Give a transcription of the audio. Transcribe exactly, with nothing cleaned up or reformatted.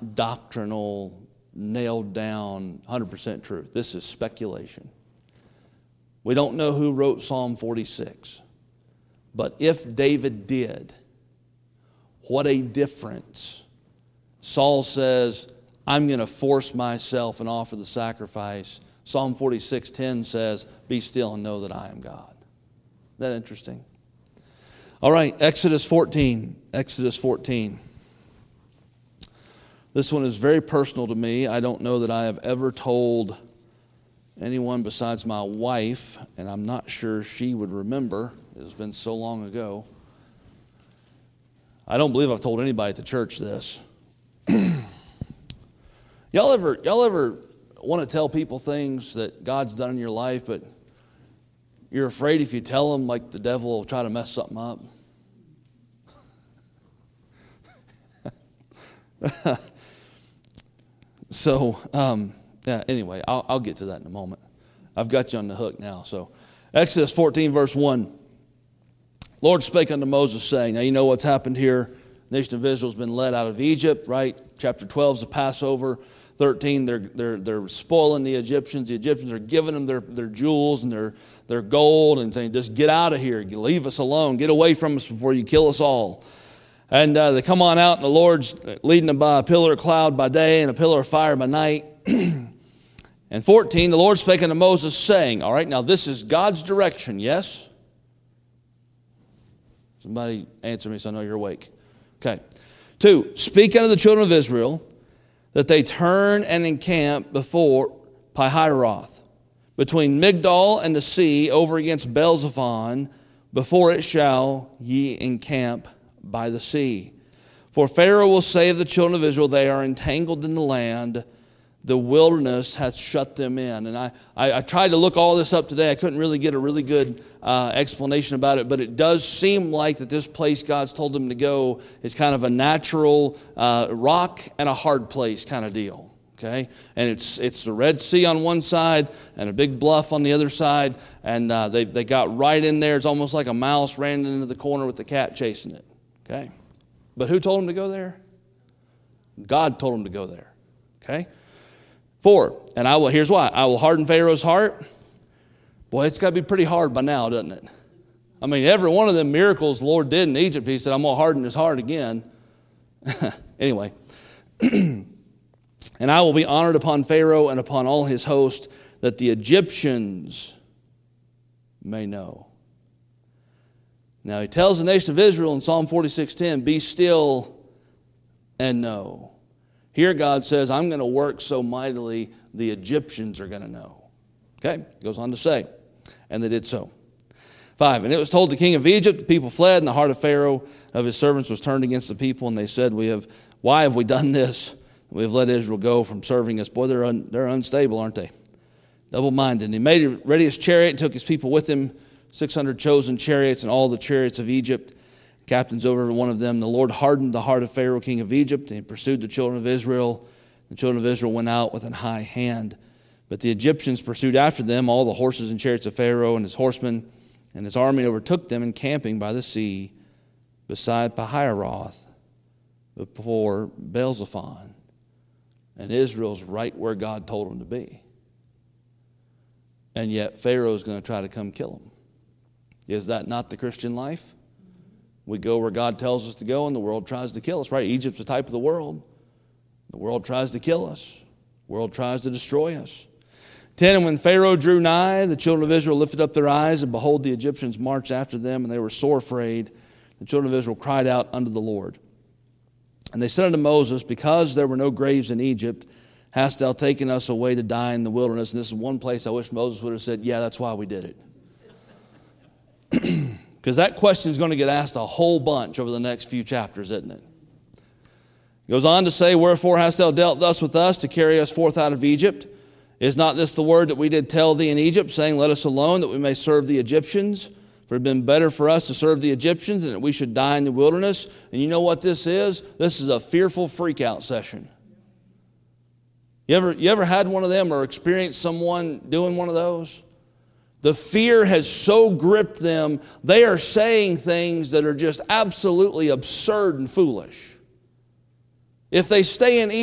not doctrinal, nailed down, one hundred percent truth. This is speculation. We don't know who wrote Psalm forty-six. But if David did, what a difference. Saul says, I'm going to force myself and offer the sacrifice. Psalm forty-six ten says, be still and know that I am God. Isn't that interesting? All right, Exodus fourteen. Exodus fourteen. This one is very personal to me. I don't know that I have ever told anyone besides my wife, and I'm not sure she would remember. It's been so long ago. I don't believe I've told anybody at the church this. Y'all ever, y'all ever want to tell people things that God's done in your life, but you're afraid if you tell them, like the devil will try to mess something up? So, um, yeah, anyway, I'll, I'll get to that in a moment. I've got you on the hook now. So, Exodus fourteen, verse one. Lord spake unto Moses, saying, now you know what's happened here. The nation of Israel has been led out of Egypt, right? Chapter twelve is the Passover. thirteen, they're, they're, they're spoiling the Egyptians. The Egyptians are giving them their, their jewels and their, their gold and saying, just get out of here. Leave us alone. Get away from us before you kill us all. And uh, they come on out, and the Lord's leading them by a pillar of cloud by day and a pillar of fire by night. And fourteen, the Lord spake unto Moses, saying, all right, now this is God's direction, yes? Somebody answer me so I know you're awake. Okay. Two, speak unto the children of Israel that they turn and encamp before Pi-hahiroth, between Migdol and the sea, over against Baal-zephon, before it shall ye encamp by the sea. For Pharaoh will say of the children of Israel, they are entangled in the land, the wilderness hath shut them in. And I, I, I tried to look all this up today. I couldn't really get a really good uh, explanation about it, but it does seem like that this place God's told them to go is kind of a natural uh, rock and a hard place kind of deal. Okay, and it's it's the Red Sea on one side and a big bluff on the other side, and uh, they they got right in there. It's almost like a mouse ran into the corner with the cat chasing it. Okay, but who told them to go there? God told them to go there. Okay. Four, and I will, here's why. I will harden Pharaoh's heart. Boy, it's got to be pretty hard by now, doesn't it? I mean, every one of them miracles the Lord did in Egypt, he said, I'm going to harden his heart again. Anyway. And I will be honored upon Pharaoh and upon all his host, that the Egyptians may know. Now, he tells the nation of Israel in Psalm forty-six ten, be still and know. Here God says, I'm going to work so mightily, the Egyptians are going to know. Okay, goes on to say, and they did so. Five, and it was told the king of Egypt, the people fled, and the heart of Pharaoh of his servants was turned against the people, and they said, "We have, why have we done this? We have let Israel go from serving us." Boy, they're, un, they're unstable, aren't they? Double-minded. And he made ready his chariot and took his people with him, six hundred chosen chariots and all the chariots of Egypt, captains over every one of them. The Lord hardened the heart of Pharaoh, king of Egypt, and he pursued the children of Israel. The children of Israel went out with an high hand. But the Egyptians pursued after them, all the horses and chariots of Pharaoh and his horsemen, and his army overtook them, encamping by the sea beside Pi-hahiroth, before Baal-zephon. And Israel's right where God told them to be. And yet Pharaoh's going to try to come kill them. Is that not the Christian life? We go where God tells us to go, and the world tries to kill us, right? Egypt's the type of the world. The world tries to kill us. The world tries to destroy us. Ten, and when Pharaoh drew nigh, the children of Israel lifted up their eyes, and behold, the Egyptians marched after them, and they were sore afraid. The children of Israel cried out unto the Lord. And they said unto Moses, because there were no graves in Egypt, hast thou taken us away to die in the wilderness? And this is one place I wish Moses would have said, yeah, that's why we did it. Because that question is going to get asked a whole bunch over the next few chapters, isn't it? It goes on to say, wherefore hast thou dealt thus with us to carry us forth out of Egypt? Is not this the word that we did tell thee in Egypt, saying, let us alone, that we may serve the Egyptians? For it had been better for us to serve the Egyptians than that we should die in the wilderness. And you know what this is? This is a fearful freak-out session. You ever, you ever had one of them or experienced someone doing one of those? The fear has so gripped them, they are saying things that are just absolutely absurd and foolish. If they stay in